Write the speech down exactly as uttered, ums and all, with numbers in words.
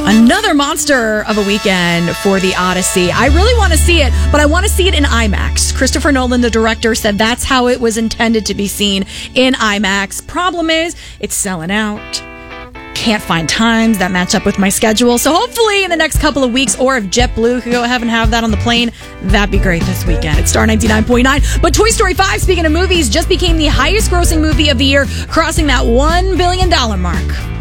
Another monster of a weekend for the Odyssey. I really want to see it, but I want to see it in IMAX. Christopher Nolan, the director, said that's how it was intended to be seen in IMAX. Problem is, it's selling out. Can't find times that match up with my schedule. So hopefully in the next couple of weeks, or if JetBlue could go ahead and have that on the plane, that'd be great this weekend. It's Star ninety-nine point nine. But Toy Story five, speaking of movies, just became the highest grossing movie of the year, crossing that one billion dollars mark.